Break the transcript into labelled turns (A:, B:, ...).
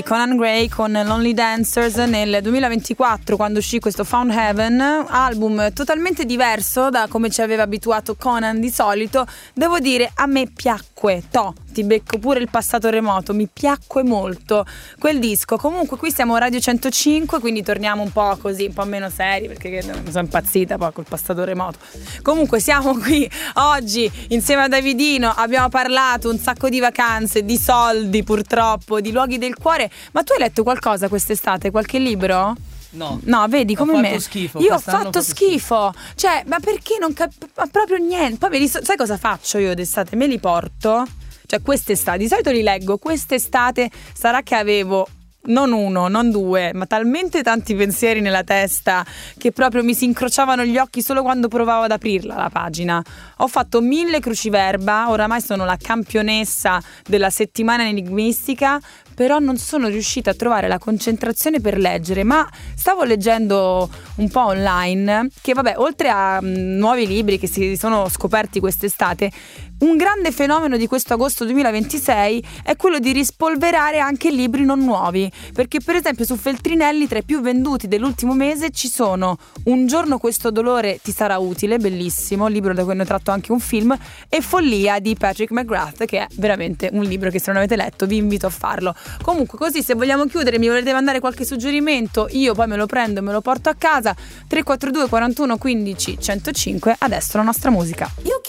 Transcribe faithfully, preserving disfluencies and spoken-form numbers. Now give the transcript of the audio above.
A: Conan Gray con Lonely Dancers nel duemilaventiquattro, quando uscì questo Found Heaven, album totalmente diverso da come ci aveva abituato Conan di solito. Devo dire, a me piacque, to, ti becco pure il passato remoto, mi piacque molto quel disco. Comunque qui siamo a Radio centocinque, quindi torniamo un po' così, un po' meno seri, perché sono impazzita poi col passato remoto. Comunque siamo qui oggi insieme a Davidino, abbiamo parlato un sacco di vacanze, di soldi purtroppo, di luoghi del cuore. Ma tu hai letto qualcosa quest'estate? Qualche libro?
B: No.
A: No, vedi come me.
B: Schifo,
A: io ho fatto, fatto schifo. schifo. Cioè, ma perché non capisco proprio niente? Poi me li so- sai cosa faccio io d'estate? Me li porto. Cioè, quest'estate, di solito li leggo. Quest'estate sarà che avevo non uno, non due, ma talmente tanti pensieri nella testa che proprio mi si incrociavano gli occhi solo quando provavo ad aprirla la pagina. Ho fatto mille cruciverba, oramai sono la campionessa della settimana enigmistica, però non sono riuscita a trovare la concentrazione per leggere. Ma stavo leggendo un po' online che, vabbè, oltre a mh, nuovi libri che si sono scoperti quest'estate, un grande fenomeno di questo agosto duemilaventisei è quello di rispolverare anche libri non nuovi, perché per esempio su Feltrinelli tra i più venduti dell'ultimo mese ci sono Un giorno questo dolore ti sarà utile, bellissimo, libro da cui hanno tratto anche un film, e Follia di Patrick McGrath, che è veramente un libro che, se non avete letto, vi invito a farlo. Comunque, così, se vogliamo chiudere, mi volete mandare qualche suggerimento, io poi me lo prendo e me lo porto a casa. Tre quattro due quarantuno quindici centocinque. Adesso la nostra musica.
C: You